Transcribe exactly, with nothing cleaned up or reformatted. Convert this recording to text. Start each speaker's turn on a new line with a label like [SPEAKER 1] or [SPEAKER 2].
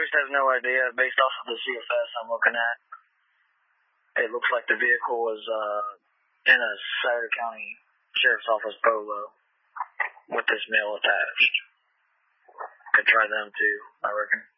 [SPEAKER 1] just have no idea. Based off of the C F S I'm looking at, it looks like the vehicle was uh, in a Sauter County Sheriff's Office polo with this male attached. Could try them too, I reckon.